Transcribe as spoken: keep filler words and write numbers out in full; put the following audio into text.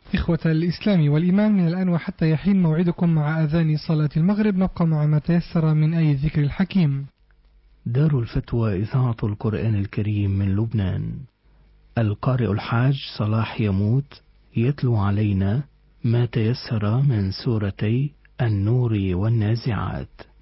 إخوة الإسلام والإيمان، من الآن وحتى يحين موعدكم مع أذان صلاة المغرب، نبقى مع ما تيسر من أي الذكر الحكيم. دار الفتوى إذاعة القرآن الكريم من لبنان. القارئ الحاج صلاح يموت يتلو علينا ما تيسر من سورتي النور والنازعات.